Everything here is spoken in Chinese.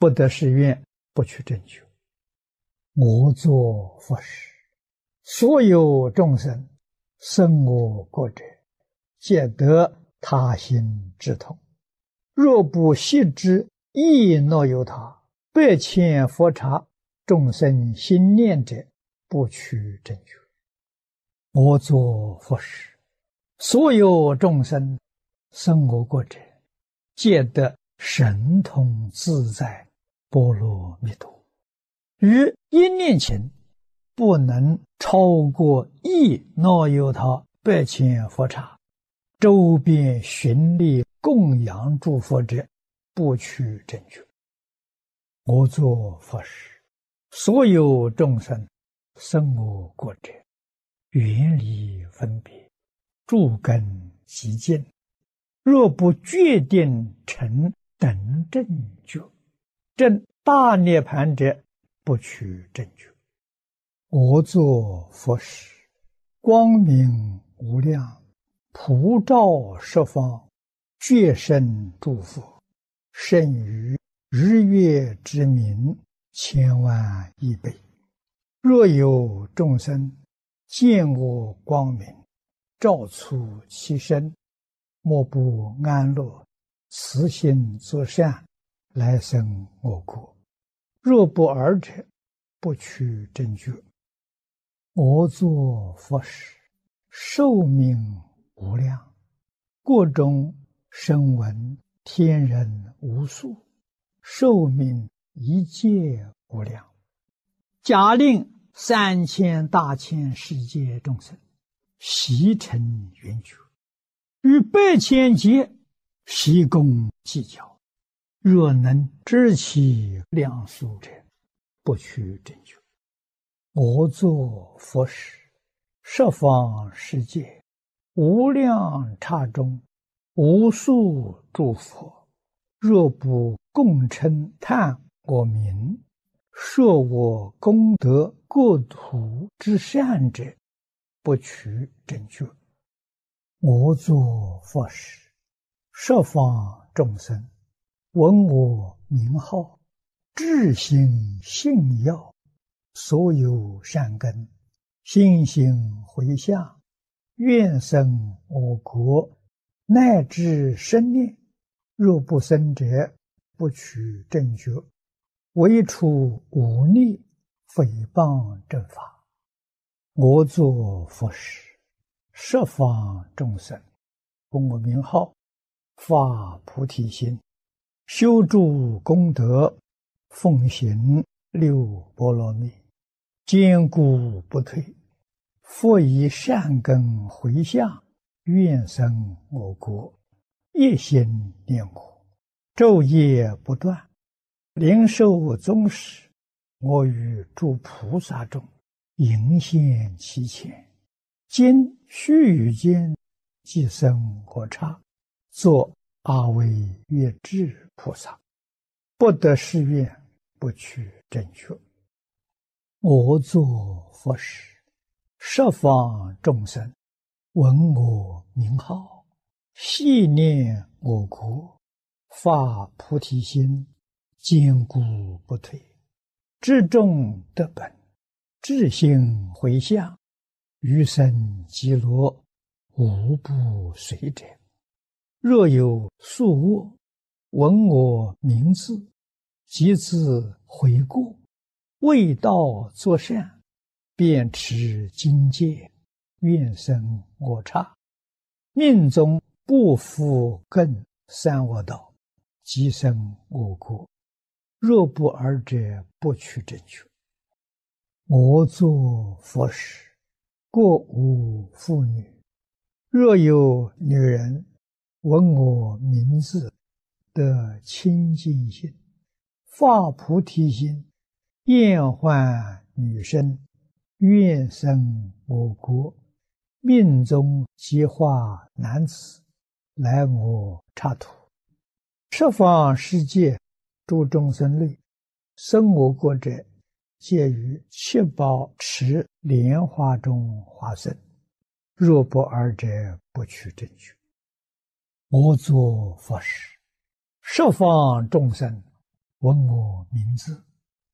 不得誓愿，不取正觉。我作佛时，所有众生生我国者，皆得他心之痛。若不悉之，亦若有他，百千佛刹，众生心念者，不取正觉。我作佛时，所有众生生我国者，皆得神通自在波罗蜜多。于一念前，不能超过亦若有他百千佛刹，周边寻力供养诸佛者，不取正觉。我作佛时，所有众生生我国者，远离分别，诸根极净，若不决定成等正觉，证大涅盘者，不取正觉。我作佛时，光明无量，普照十方，觉生诸佛，胜于日月之明千万亿倍。若有众生见我光明，照出其身，莫不安乐，慈心作善，来生我国。若不尔者，不取正觉。我作佛时，寿命无量，国中声闻天人无数，寿命一切无量。假令3000大千世界众生悉成圆觉，于百千劫悉共计较，若能知其量数者，不取正觉。我作佛时，十方世界无量刹中，无数诸佛，若不共称叹我名，说我功德国土之善者，不取正觉。我作佛时，十方众生闻我名号，至心信要，所有善根心行回向，愿生我国，乃至生念。若不生者，不取正觉。唯除忤逆诽谤正法。我作佛时，十方众生闻我名号，发菩提心，修诸功德，奉行六波罗蜜，坚固不退。复以善根回向，愿生我国，一心念我，昼夜不断，灵寿终时，我与诸菩萨中迎现其前，今须臾间即生我刹，作阿惟越致菩萨。不得誓愿，不取正觉。我作佛时，十方众生闻我名号，系念我国，发菩提心，坚固不退，至众得本，至心回向，余生极乐，无不随者。若有宿恶，闻我名字，即自悔过，为道作善，便持精戒，愿生我刹。命中不复更三恶道，即生我国。若不尔者，不取正觉。我作佛时，过无妇女。若有女人闻我名字，得清净心，发菩提心，厌患女身，愿生我国，命中即化男子，来我刹土。十方世界诸众生类，生我国者，皆于七宝池莲花中化身。若不尔者，不取正觉。我作佛时，十方众生问我名字。